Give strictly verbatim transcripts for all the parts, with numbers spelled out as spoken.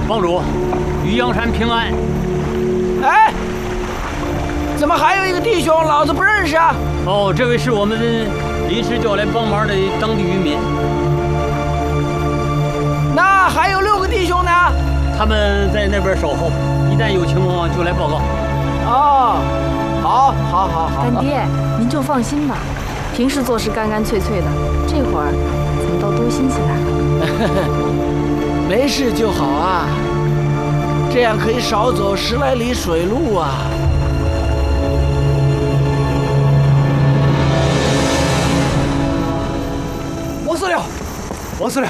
帮主，于阳山平安。 哎，怎么还有一个弟兄老子不认识啊？ 哦，这位是我们临时叫来帮忙的当地渔民。 那还有六个弟兄呢？ 他们在那边守候，一旦有情况就来报告。 哦，好，好，好，好。 干爹，您就放心吧，平时做事干干脆脆的，这会儿怎么都多心起来了？ 没事就好啊，这样可以少走十来里水路啊。 王司令，王司令，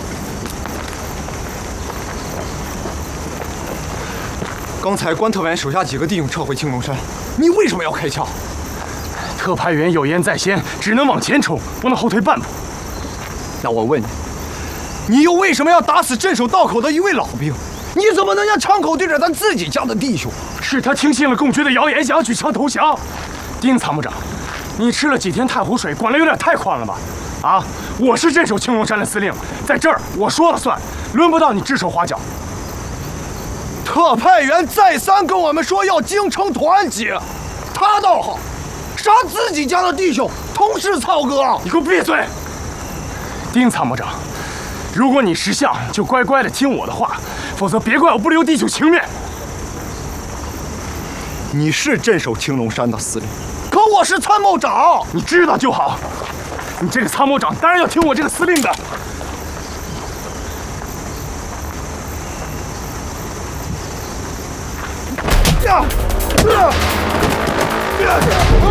刚才关特员手下几个弟兄撤回青龙山，你为什么要开枪？ 特派员有言在先，只能往前冲，不能后退半步。 那我问你，你又为什么要打死镇守道口的一位老兵？你怎么能让枪口对着他自己家的弟兄？ 是他听信了共军的谣言，想要举枪投降。丁参谋长，你吃了几天太湖水，管得有点太宽了吧？啊，我是镇守青龙山的司令，在这儿我说了算，轮不到你指手画脚。 特派员再三跟我们说要精诚团结，他倒好，杀自己家的弟兄，同是操哥。 你给我闭嘴！丁参谋长，如果你识相，就乖乖的听我的话，否则别怪我不留弟兄情面。 你是镇守青龙山的司令，可我是参谋长， 你知道就好。你这个参谋长当然要听我这个司令的。呀！啊！